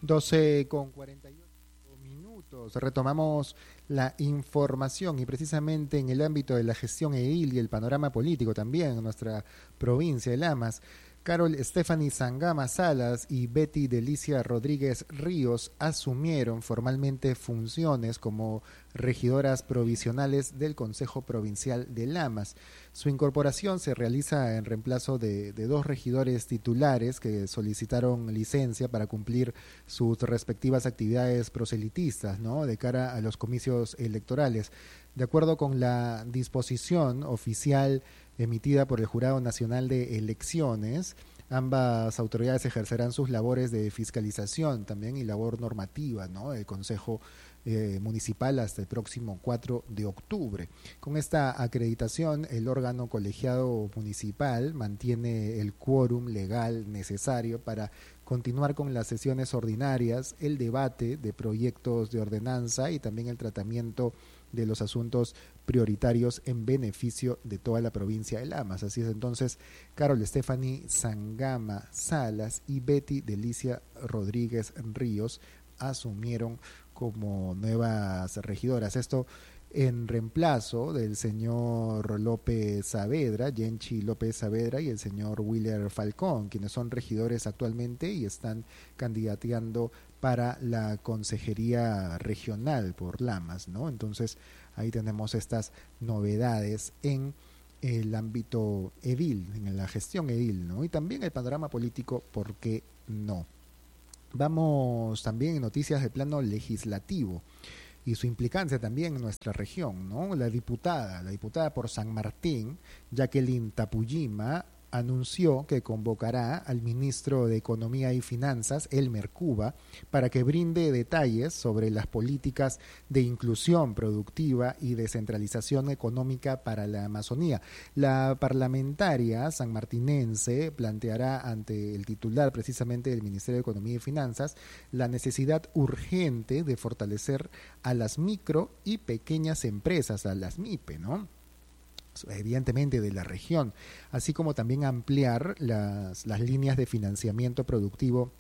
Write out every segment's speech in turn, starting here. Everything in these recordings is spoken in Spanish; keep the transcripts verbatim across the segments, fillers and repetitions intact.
doce con cuarenta y ocho minutos. Retomamos la información y precisamente en el ámbito de la gestión edil y el panorama político también en nuestra provincia de Lamas. Carol Stephanie Sangama Salas y Betty Delicia Rodríguez Ríos asumieron formalmente funciones como regidoras provisionales del Consejo Provincial de Lamas. Su incorporación se realiza en reemplazo de, de dos regidores titulares que solicitaron licencia para cumplir sus respectivas actividades proselitistas, ¿no?, de cara a los comicios electorales. De acuerdo con la disposición oficial emitida por el Jurado Nacional de Elecciones, ambas autoridades ejercerán sus labores de fiscalización también y labor normativa, ¿no?, del Consejo eh, Municipal hasta el próximo cuatro de octubre. Con esta acreditación, el órgano colegiado municipal mantiene el quórum legal necesario para continuar con las sesiones ordinarias, el debate de proyectos de ordenanza y también el tratamiento de los asuntos prioritarios en beneficio de toda la provincia de Lamas. Así es, entonces, Carol Stephanie Sangama Salas y Betty Delicia Rodríguez Ríos asumieron como nuevas regidoras. Esto en reemplazo del señor López Saavedra, Yenchi López Saavedra, y el señor Willer Falcón, quienes son regidores actualmente y están candidateando para la consejería regional por Lamas, ¿no? Entonces, ahí tenemos estas novedades en el ámbito edil, en la gestión edil, ¿no? Y también el panorama político, ¿por qué no? Vamos también en noticias de plano legislativo y su implicancia también en nuestra región, ¿no? La diputada, la diputada por San Martín, Jacqueline Tapujima, anunció que convocará al ministro de Economía y Finanzas, Elmer Cuba, para que brinde detalles sobre las políticas de inclusión productiva y descentralización económica para la Amazonía. La parlamentaria sanmartinense planteará ante el titular precisamente del Ministerio de Economía y Finanzas la necesidad urgente de fortalecer a las micro y pequeñas empresas, a las MIPE, ¿no?, evidentemente de la región, así como también ampliar las, las líneas de financiamiento productivo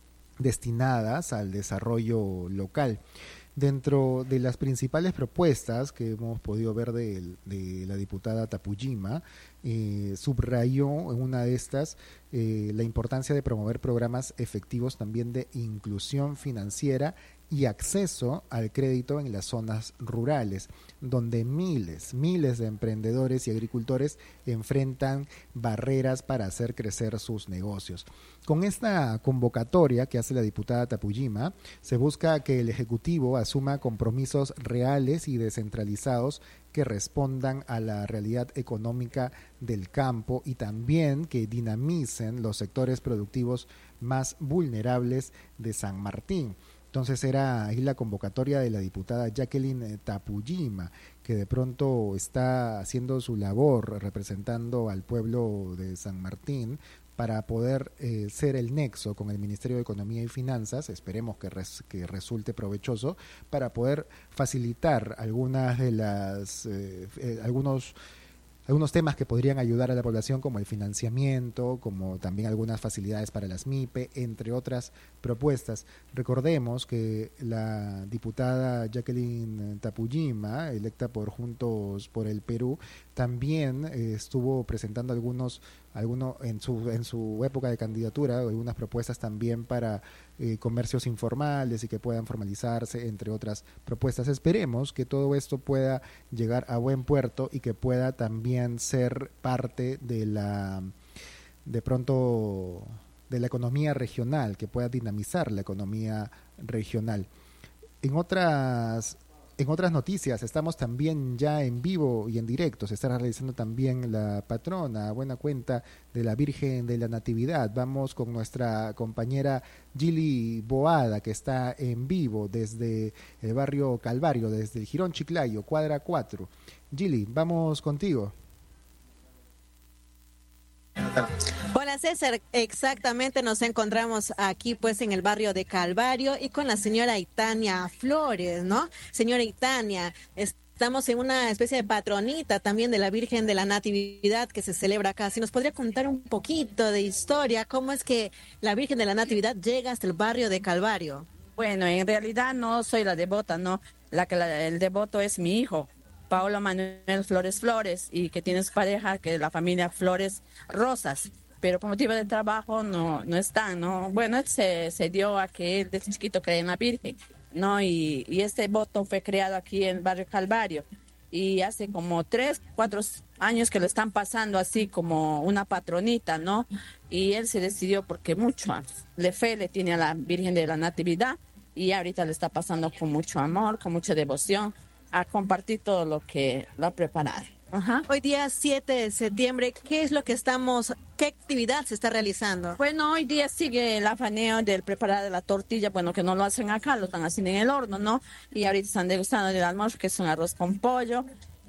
destinadas al desarrollo local. Dentro de las principales propuestas que hemos podido ver de, de la diputada Tapujima, eh, subrayó en una de estas eh, la importancia de promover programas efectivos también de inclusión financiera y acceso al crédito en las zonas rurales, donde miles, miles de emprendedores y agricultores enfrentan barreras para hacer crecer sus negocios. Con esta convocatoria que hace la diputada Tapujima, se busca que el Ejecutivo asuma compromisos reales y descentralizados que respondan a la realidad económica del campo y también que dinamicen los sectores productivos más vulnerables de San Martín. Entonces era ahí la convocatoria de la diputada Jacqueline Tapujima, que de pronto está haciendo su labor representando al pueblo de San Martín para poder eh, ser el nexo con el Ministerio de Economía y Finanzas, esperemos que, res, que resulte provechoso, para poder facilitar algunas de las, eh, eh, algunos algunos temas que podrían ayudar a la población, como el financiamiento, como también algunas facilidades para las MIPE, entre otras propuestas. Recordemos que la diputada Jacqueline Tapujima, electa por Juntos por el Perú, también eh, estuvo presentando algunos, algunos en su en su época de candidatura, algunas propuestas también para eh, comercios informales y que puedan formalizarse, entre otras propuestas. Esperemos que todo esto pueda llegar a buen puerto y que pueda también ser parte de la, de pronto, de la economía regional, que pueda dinamizar la economía regional. En otras En otras noticias, estamos también ya en vivo y en directo. Se está realizando también la patrona, a buena cuenta, de la Virgen de la Natividad. Vamos con nuestra compañera Gili Boada, que está en vivo desde el barrio Calvario, desde el Jirón Chiclayo, cuadra cuatro. Gili, vamos contigo. Hola César, exactamente, nos encontramos aquí pues en el barrio de Calvario y con la señora Itania Flores, ¿no? Señora Itania, es Estamos en una especie de patronita también de la Virgen de la Natividad que se celebra acá. Si nos podría contar un poquito de historia, cómo es que la Virgen de la Natividad llega hasta el barrio de Calvario. Bueno, en realidad no soy la devota, no. La que la, el devoto es mi hijo, Paulo Manuel Flores Flores, y que tiene su pareja, que es la familia Flores Rosas. Pero por motivo de trabajo no, no están, ¿no? Bueno, él se, se dio a que él desde chiquito cree en la Virgen, ¿no? Y, y este voto fue creado aquí en el barrio Calvario. Y hace como tres, cuatro años que lo están pasando así como una patronita, ¿no? Y él se decidió porque mucho le fe le tiene a la Virgen de la Natividad y ahorita le está pasando con mucho amor, con mucha devoción, a compartir todo lo que lo ha preparado. Ajá. Hoy día siete de septiembre, ¿qué es lo que estamos, qué actividad se está realizando? Bueno, hoy día sigue el afaneo del preparar de la tortilla, bueno, que no lo hacen acá, lo están haciendo en el horno, ¿no? Y ahorita están degustando del almuerzo, que es un arroz con pollo,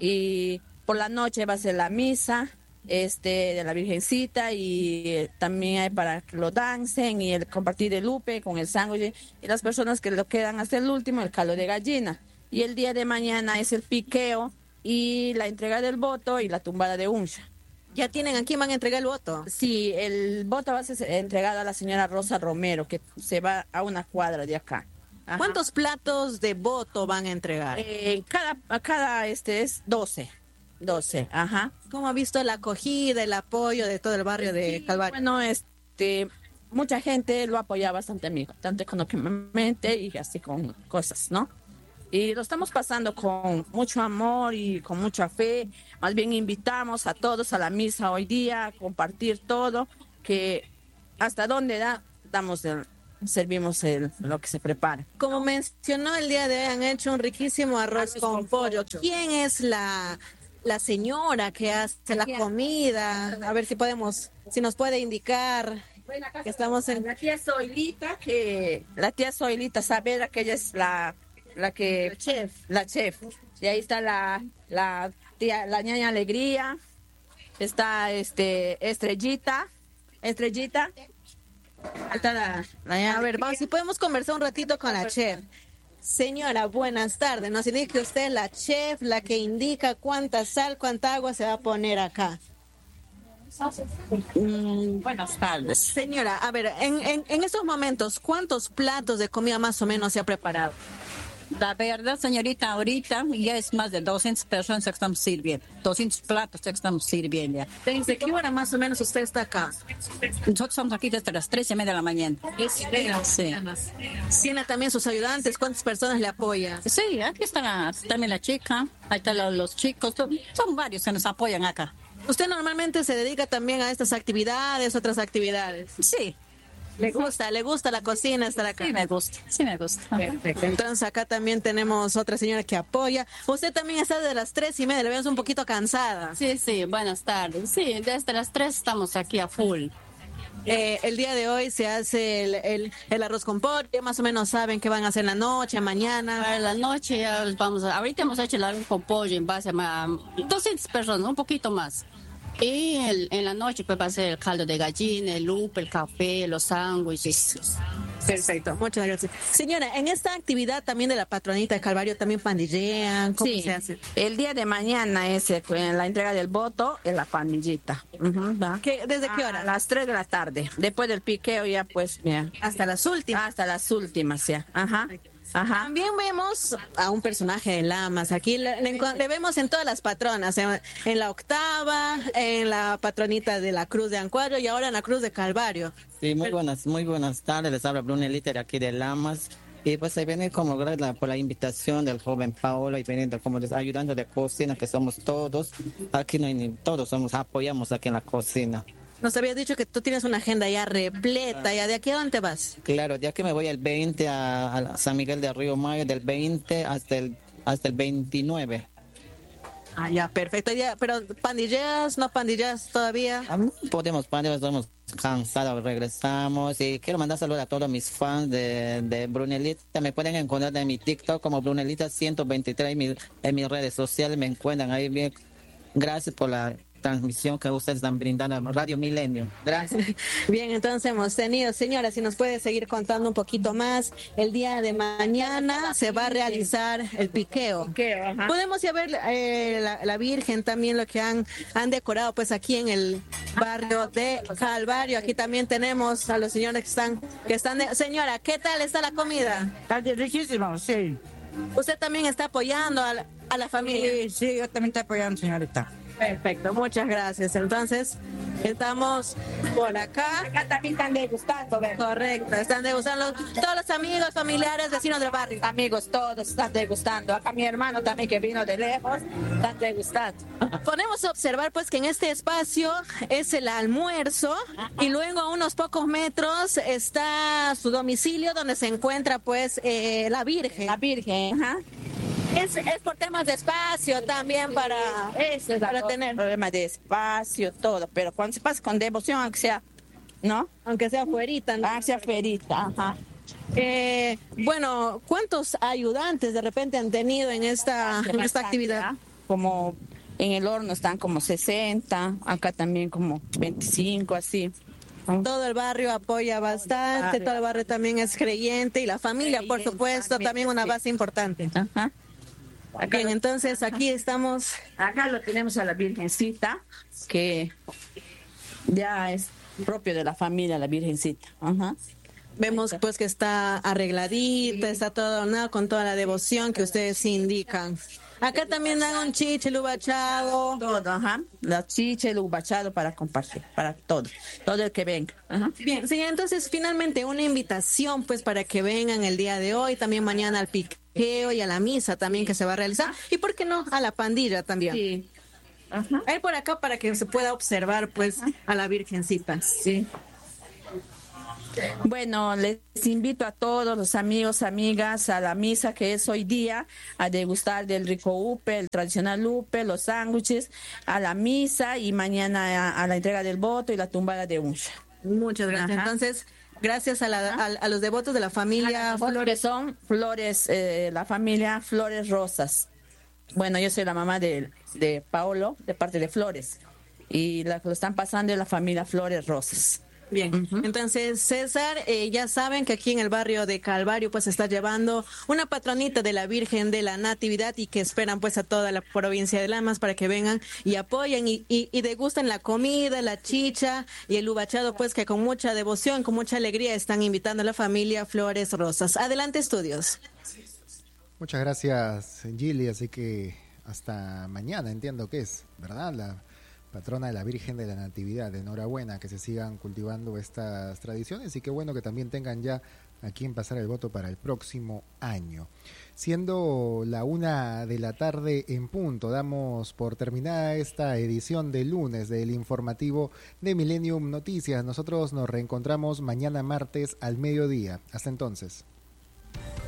y por la noche va a ser la misa este de la Virgencita, y eh, también hay para que lo dancen, y el compartir el lupe con el sándwich, y las personas que lo quedan hasta el último, el caldo de gallina. Y el día de mañana es el piqueo, y la entrega del voto y la tumbada de uncha. ¿Ya tienen a quién van a entregar el voto? Sí, el voto va a ser entregado a la señora Rosa Romero, que se va a una cuadra de acá. Ajá. ¿Cuántos platos de voto van a entregar? Eh, cada, cada este es doce. doce, ajá. ¿Cómo ha visto la acogida, el apoyo de todo el barrio de sí, Calvario? Bueno, este, mucha gente lo apoya bastante a mí, tanto económicamente y así con cosas, ¿no? Y lo estamos pasando con mucho amor y con mucha fe. Más bien invitamos a todos a la misa hoy día, a compartir todo, que hasta donde da, damos el, servimos el, lo que se prepara. Como mencionó el día de hoy, han hecho un riquísimo arroz, arroz con, con pollo. pollo. ¿Quién es la, la señora que hace la comida? A ver si podemos, si nos puede indicar. Bueno, que estamos en la tía Zoilita, que la tía Zoilita Saavedra, que ella es la la que la chef, la chef. Y ahí está la la tía, la ñaña Alegría, está este Estrellita, Estrellita. Ahí está la, la ñaña A ver, vamos, si podemos conversar un ratito con la chef. Señora, buenas tardes. Nos indica que usted es la chef, la que indica cuánta sal, cuánta agua se va a poner acá. Mm, buenas tardes. Señora, a ver, en, en, en estos momentos, ¿cuántos platos de comida más o menos se ha preparado? La verdad, señorita, ahorita ya es más de doscientas personas que estamos sirviendo. doscientos platos que estamos sirviendo ya. ¿Desde qué hora más o menos usted está acá? Nosotros estamos aquí desde las tres y media de la mañana. Sí. ¿Tiene también sus ayudantes? ¿Cuántas personas le apoyan? Sí, aquí está la, también la chica, ahí están los, los chicos, son varios que nos apoyan acá. ¿Usted normalmente se dedica también a estas actividades, otras actividades? Sí. ¿Le gusta? ¿Le gusta la cocina estar acá? Sí, me gusta, sí me gusta. Perfecto. Entonces acá también tenemos otra señora que apoya. Usted también está desde las tres y media, le vemos un poquito cansada. Sí, sí, buenas tardes. Sí, desde las tres estamos aquí a full. Eh, el día de hoy se hace el, el, el arroz con pollo, más o menos saben qué van a hacer en la noche, mañana. Para la noche ya vamos a, ahorita hemos hecho el arroz con pollo en base a doscientas personas, un poquito más. Y el, en la noche pues va a ser el caldo de gallina, el lupe, el café, los sándwiches. Perfecto, muchas gracias. Señora, en esta actividad también de la patronita de Calvario también pandillean, ¿cómo sí, se hace? El día de mañana es eh, la entrega del voto en la pandillita. Uh-huh, ¿Qué, ¿Desde qué hora? A las tres de la tarde. Después del piqueo ya pues, mira. Hasta las últimas. Hasta las últimas, ya. Ajá. Ajá. También vemos a un personaje de Lamas. Aquí le, le, le vemos en todas las patronas, en, en la octava, en la patronita de la Cruz de Ancuario y ahora en la Cruz de Calvario. Sí, muy buenas, muy buenas tardes. Les habla Brunelita de aquí de Lamas. Y pues ahí viene como gracias por la invitación del joven Paolo y veniendo como ayudando de cocina, que somos todos. Aquí no hay ni todos, somos apoyamos aquí en la cocina. Nos habías dicho que tú tienes una agenda ya repleta, ¿ya de aquí a dónde te vas? Claro, ya que me voy el veinte a, a San Miguel de Río Mayo, del veinte hasta el hasta el veintinueve. Ah, ya, perfecto. Ya, pero pandilleas, no pandilleas todavía. Ah, no podemos, pandilleas, estamos cansados, regresamos. Y quiero mandar saludos a todos mis fans de, de Brunelita. Me pueden encontrar en mi TikTok como Brunelita ciento veintitrés en, mi, en mis redes sociales. Me encuentran ahí bien. Gracias por la transmisión que ustedes están brindando a Radio Milenio. Gracias. Bien, entonces hemos tenido, señora, si nos puede seguir contando un poquito más, el día de mañana se va a realizar el piqueo. Piqueo, ajá. Podemos ya ver eh, la, la Virgen también, lo que han, han decorado pues aquí en el barrio de Calvario. Aquí también tenemos a los señores que están, que están de... Señora, ¿qué tal está la comida? Está riquísimo, sí. ¿Usted también está apoyando a la, a la familia? Sí, sí, yo también estoy apoyando, señorita. Perfecto, muchas gracias. Entonces, estamos por acá. Acá también están degustando, ¿verdad? Correcto, están degustando todos los amigos, familiares, vecinos del barrio. Amigos, todos están degustando. Acá mi hermano también que vino de lejos, están degustando. Podemos observar pues que en este espacio es el almuerzo y luego a unos pocos metros está su domicilio donde se encuentra pues eh, la Virgen. La Virgen, ajá. Es, es por temas de espacio también para, Ese es para el tener, problema de espacio, todo. Pero cuando se pasa con devoción, aunque sea, ¿no? aunque sea fuerita, ¿no? Aunque sea ferita, ajá. Eh, bueno, ¿cuántos ayudantes de repente han tenido en esta, en esta actividad? Como en el horno están como sesenta, acá también como veinticinco, así. Todo el barrio apoya bastante, todo el barrio también es creyente y la familia, por supuesto, también una base importante. Ajá. Bien, entonces aquí estamos. Acá lo tenemos a la Virgencita, que ya es propio de la familia, la Virgencita. Ajá. Vemos pues que está arregladita, está todo adornado con toda la devoción que ustedes indican. Acá también dan un chiche, el ubachado. Todo, ajá. La chicha, el ubachado para compartir, para todo, todo el que venga. Ajá. Bien, señora, entonces finalmente una invitación pues para que vengan el día de hoy, también mañana al piqueo y a la misa también que se va a realizar. Y por qué no, a la pandilla también. Sí. Ajá. Ahí por acá para que se pueda observar pues a la Virgencita. Sí. Bueno, les invito a todos los amigos, amigas a la misa que es hoy día, a degustar del rico upe, el tradicional upe, los sándwiches, a la misa y mañana a, a la entrega del voto y la tumbada de uncha. Muchas gracias. Ajá. Entonces, gracias a, la, a, a los devotos de la familia Flores son flores, eh, la familia Flores Rosas. Bueno, yo soy la mamá de, de Paolo, de parte de Flores, y la que lo están pasando es la familia Flores Rosas. Bien, uh-huh. Entonces César, eh, ya saben que aquí en el barrio de Calvario pues se está llevando una patronita de la Virgen de la Natividad y que esperan pues a toda la provincia de Lamas para que vengan y apoyen y, y, y degusten la comida, la chicha y el ubachado pues que con mucha devoción, con mucha alegría están invitando a la familia Flores Rosas. Adelante, estudios. Muchas gracias, Gili, así que hasta mañana entiendo que es, ¿verdad? La patrona de la Virgen de la Natividad. Enhorabuena que se sigan cultivando estas tradiciones y qué bueno que también tengan ya a quien pasar el voto para el próximo año. Siendo la una de la tarde en punto, damos por terminada esta edición de lunes del informativo de Millennium Noticias. Nosotros nos reencontramos mañana martes al mediodía. Hasta entonces.